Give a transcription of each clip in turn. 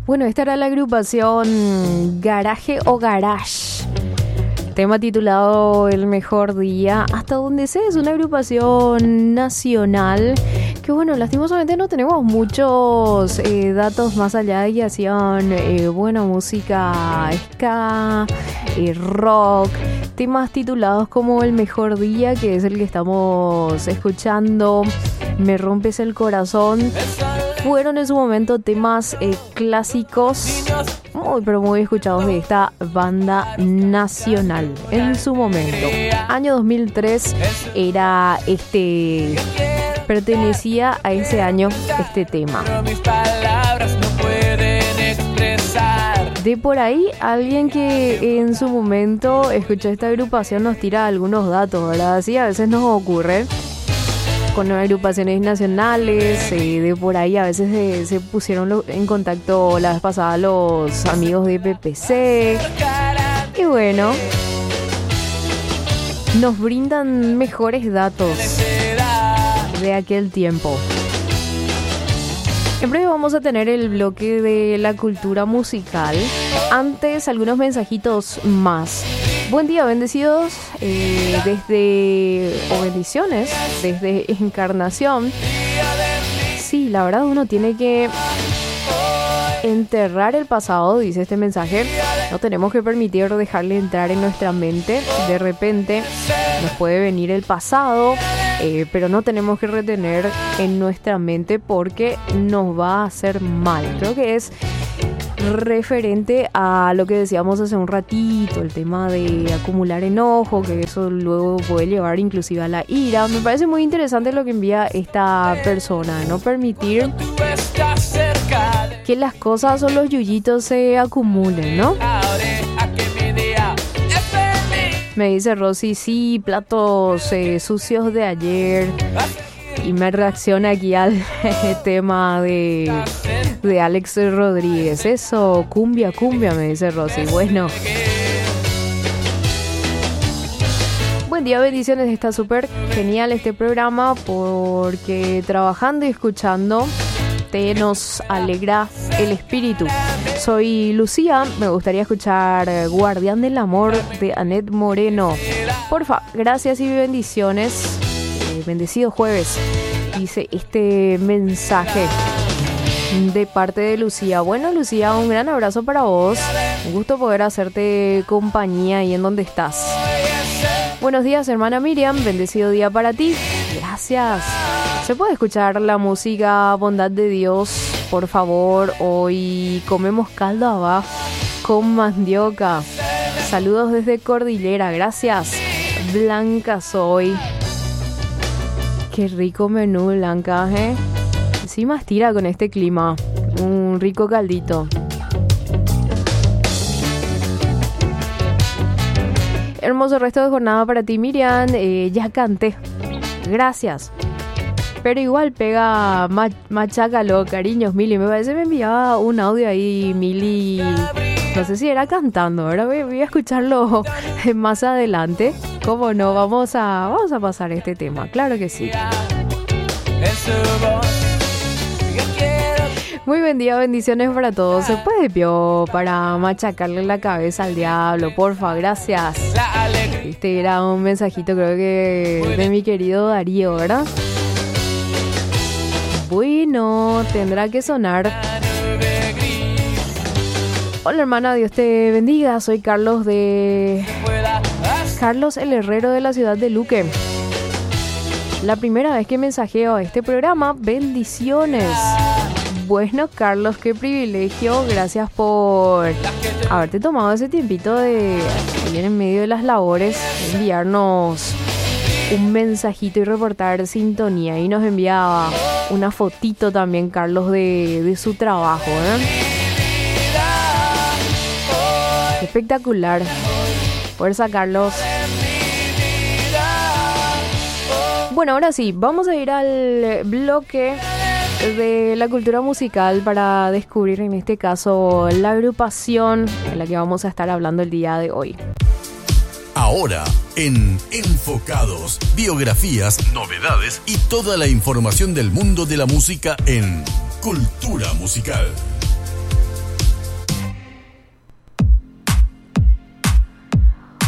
Bueno, esta era la agrupación Garaje o Garage. Tema titulado El Mejor Día. Hasta donde sé, es una agrupación nacional. Que bueno, lastimosamente no tenemos muchos datos más allá de que hacían buena música ska, rock. Temas titulados como El Mejor Día, que es el que estamos escuchando. Me rompes el corazón. Fueron en su momento temas clásicos muy escuchados de esta banda nacional en su momento. Año 2003 era pertenecía a ese año este tema. De por ahí, alguien que en su momento escuchó esta agrupación nos tira algunos datos, ¿verdad? Sí, a veces nos ocurre con agrupaciones nacionales, de por ahí a veces se pusieron en contacto la vez pasada los amigos de PPC y bueno, nos brindan mejores datos de aquel tiempo. En breve vamos a tener el bloque de la cultura musical. Antes, algunos mensajitos más. Buen día, bendecidos, bendiciones desde Encarnación. Sí, la verdad uno tiene que enterrar el pasado, dice este mensaje. No tenemos que permitir dejarle entrar en nuestra mente. De repente nos puede venir el pasado, pero no tenemos que retener en nuestra mente porque nos va a hacer mal. Creo que es referente a lo que decíamos hace un ratito, el tema de acumular enojo, que eso luego puede llevar inclusive a la ira. Me parece muy interesante lo que envía esta persona, no permitir que las cosas o los yuyitos se acumulen, ¿no? Me dice Rosy, sí, platos sucios de ayer. Y me reacciona aquí al tema de Alex Rodríguez. Eso, cumbia, me dice Rosy. Bueno. Buen día, bendiciones. Está súper genial este programa porque trabajando y escuchando nos alegra el espíritu. Soy Lucía, me gustaría escuchar Guardián del Amor de Anet Moreno. Porfa, gracias y bendiciones. Bendecido jueves, dice este mensaje de parte de Lucía. Bueno, Lucía, un gran abrazo para vos. Un gusto poder hacerte compañía ahí en donde estás. Buenos días, hermana Miriam. Bendecido día para ti. Gracias. ¿Se puede escuchar la música Bondad de Dios? Por favor, hoy comemos caldo abajo con mandioca. Saludos desde Cordillera. Gracias. Blanca soy. Qué rico menú, Blanca, ¿eh? Encima estira con este clima. Un rico caldito. Hermoso resto de jornada para ti, Miriam. Ya canté. Gracias. Pero igual pega machácalo, cariños, Mili. Me parece que me enviaba un audio ahí, Mili. No sé si era cantando, ¿verdad? Voy a escucharlo más adelante. ¿Cómo no? Vamos a pasar este tema. Claro que sí. Muy buen día, bendiciones para todos. Se puede, Pio, para machacarle la cabeza al diablo, porfa, gracias. Este era un mensajito, creo que de mi querido Darío, ¿verdad? Bueno, tendrá que sonar. Hola, hermana, Dios te bendiga. Soy Carlos el Herrero de la ciudad de Luque. La primera vez que mensajeo a este programa, bendiciones. Bueno, Carlos, qué privilegio. Gracias por haberte tomado ese tiempito de en medio de las labores, enviarnos un mensajito y reportar sintonía. Y nos enviaba una fotito también, Carlos, de su trabajo, ¿eh? Espectacular. Fuerza, Carlos. Bueno, ahora sí, vamos a ir al bloque de la cultura musical para descubrir en este caso la agrupación en la que vamos a estar hablando el día de hoy. Ahora, en Enfocados, biografías, novedades y toda la información del mundo de la música en Cultura Musical.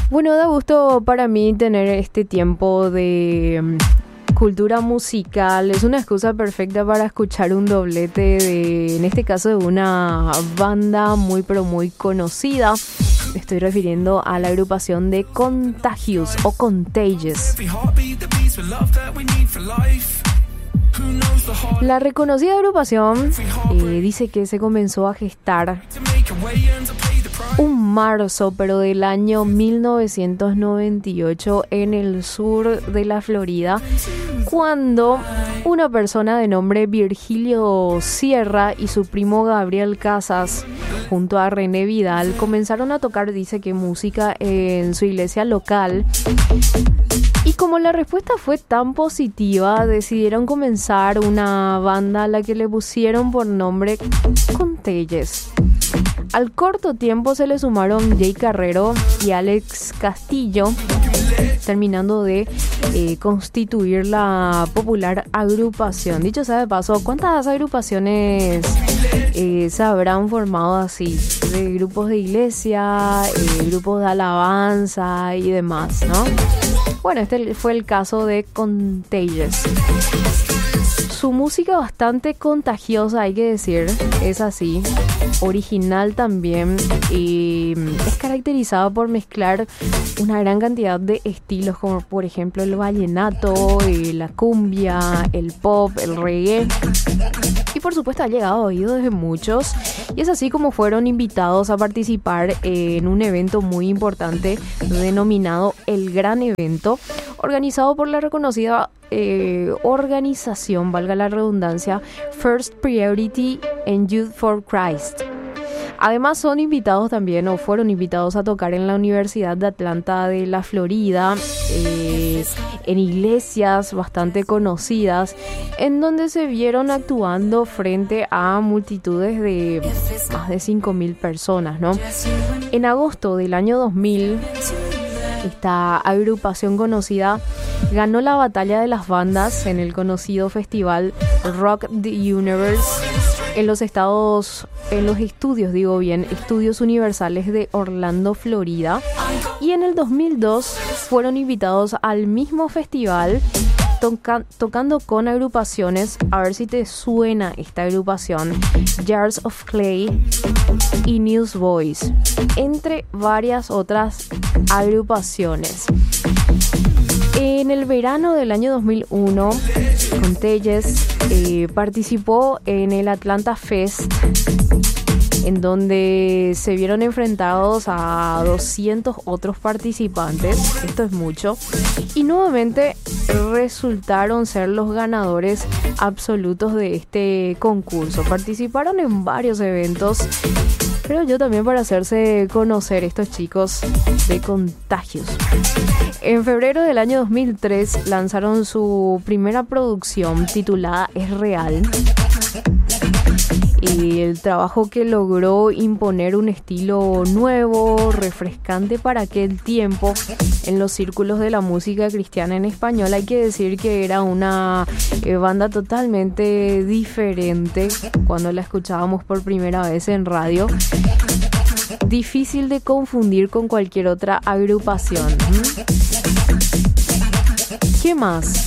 Bueno, da gusto para mí tener este tiempo de cultura musical. Es una excusa perfecta para escuchar un doblete en este caso, de una banda muy pero muy conocida. Me estoy refiriendo a la agrupación de Contagious o Contagious. La reconocida agrupación dice que se comenzó a gestar un marzo, pero del año 1998 en el sur de la Florida, cuando una persona de nombre Virgilio Sierra y su primo Gabriel Casas, junto a René Vidal, comenzaron a tocar, dice que música en su iglesia local. Y como la respuesta fue tan positiva, decidieron comenzar una banda a la que le pusieron por nombre Contagious. Al corto tiempo se le sumaron Jay Carrero y Alex Castillo, terminando de constituir la popular agrupación. Dicho sea de paso, ¿cuántas agrupaciones se habrán formado así? De grupos de iglesia, grupos de alabanza y demás, ¿no? Bueno, este fue el caso de Contagious. Su música bastante contagiosa, hay que decir, es así, original también, y es caracterizada por mezclar una gran cantidad de estilos, como por ejemplo el vallenato, la cumbia, el pop, el reggae, y por supuesto ha llegado a oídos de muchos, y es así como fueron invitados a participar en un evento muy importante denominado El Gran Evento, organizado por la reconocida organización, valga la redundancia, First Priority and Youth for Christ. Además son invitados también, o fueron invitados a tocar en la Universidad de Atlanta de la Florida, en iglesias bastante conocidas, en donde se vieron actuando frente a multitudes de más de 5.000 personas, ¿no? En agosto del año 2000, esta agrupación conocida ganó la batalla de las bandas en el conocido festival Rock the Universe en los estudios universales de Orlando, Florida, y en el 2002 fueron invitados al mismo festival tocando con agrupaciones, a ver si te suena esta agrupación, Jars of Clay y Newsboys, entre varias otras agrupaciones. En el verano del año 2001, Contagious participó en el Atlanta Fest, en donde se vieron enfrentados a 200 otros participantes, esto es mucho, y nuevamente resultaron ser los ganadores absolutos de este concurso. Participaron en varios eventos, creo yo también para hacerse conocer estos chicos de Contagious. En febrero del año 2003 lanzaron su primera producción titulada Es Real, y el trabajo que logró imponer un estilo nuevo, refrescante para aquel tiempo en los círculos de la música cristiana en español. Hay que decir que era una banda totalmente diferente cuando la escuchábamos por primera vez en radio. Difícil de confundir con cualquier otra agrupación. ¿Qué más?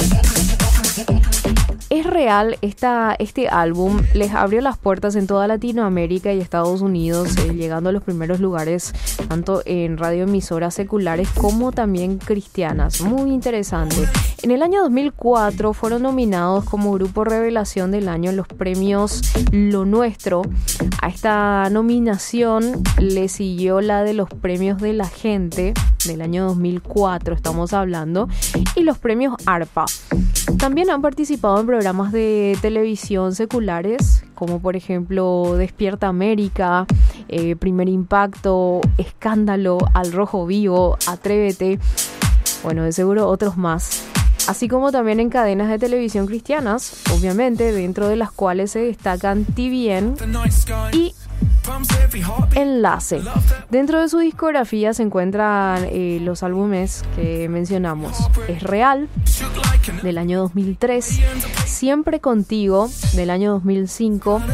Es Real, este álbum les abrió las puertas en toda Latinoamérica y Estados Unidos, llegando a los primeros lugares tanto en radioemisoras seculares como también cristianas. Muy interesante. En el año 2004 fueron nominados como Grupo Revelación del Año en los premios Lo Nuestro. A esta nominación le siguió la de los premios de la gente del año 2004, estamos hablando, y los premios ARPA. También han participado en programas de televisión seculares, como por ejemplo Despierta América, Primer Impacto, Escándalo, Al Rojo Vivo, Atrévete, bueno, de seguro otros más. Así como también en cadenas de televisión cristianas, obviamente, dentro de las cuales se destacan TVN y Enlace. Dentro de su discografía se encuentran los álbumes que mencionamos: Es Real, del año 2003, Siempre Contigo, del año 2005,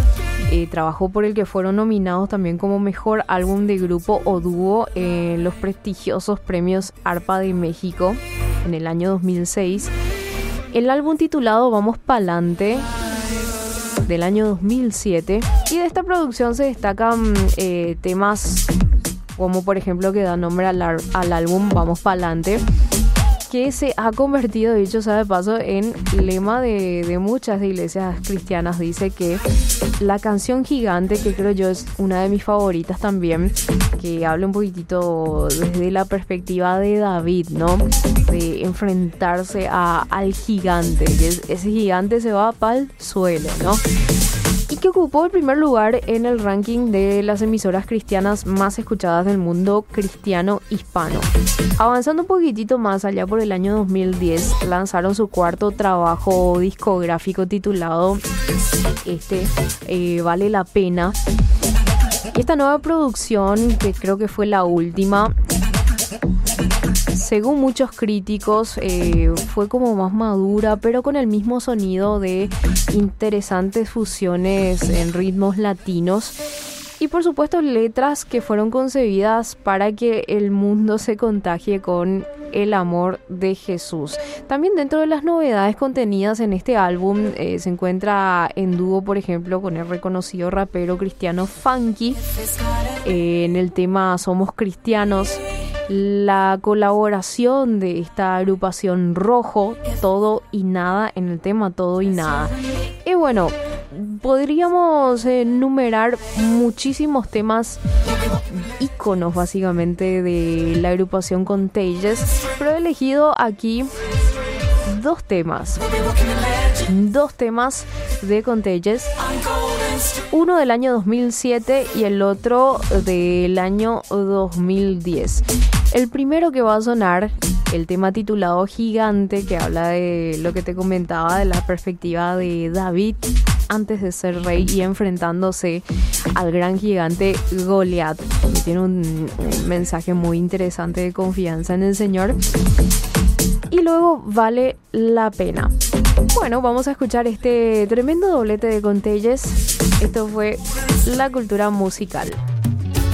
trabajo por el que fueron nominados también como mejor álbum de grupo o dúo en los prestigiosos premios ARPA de México en el año 2006. El álbum titulado Vamos Pa'lante, del año 2007, y de esta producción se destacan temas como por ejemplo que da nombre al álbum Vamos Pa'lante, que se ha convertido, dicho sea de paso, en lema de muchas iglesias cristianas. Dice que la canción Gigante, que creo yo es una de mis favoritas también, que habla un poquitito desde la perspectiva de David, ¿no? De enfrentarse al gigante, que ese gigante se va pa'l suelo, ¿no? Y que ocupó el primer lugar en el ranking de las emisoras cristianas más escuchadas del mundo cristiano hispano. Avanzando un poquitito más allá, por el año 2010 lanzaron su cuarto trabajo discográfico titulado Vale la Pena. Y esta nueva producción, que creo que fue la última, según muchos críticos, fue como más madura, pero con el mismo sonido de interesantes fusiones en ritmos latinos y por supuesto letras que fueron concebidas para que el mundo se contagie con el amor de Jesús. También dentro de las novedades contenidas en este álbum se encuentra en dúo, por ejemplo, con el reconocido rapero cristiano Funky en el tema Somos Cristianos. La colaboración de esta agrupación Rojo, Todo y Nada, en el tema Todo y Nada. Y bueno, podríamos enumerar muchísimos temas, íconos básicamente de la agrupación Contagious, pero he elegido aquí dos temas de Contagious, uno del año 2007 y el otro del año 2010. El primero que va a sonar, el tema titulado Gigante, que habla de lo que te comentaba, de la perspectiva de David antes de ser rey y enfrentándose al gran gigante Goliat, que tiene un mensaje muy interesante de confianza en el Señor. Y luego Vale la Pena. Bueno, vamos a escuchar este tremendo doblete de Contagious. Esto fue La Cultura Musical.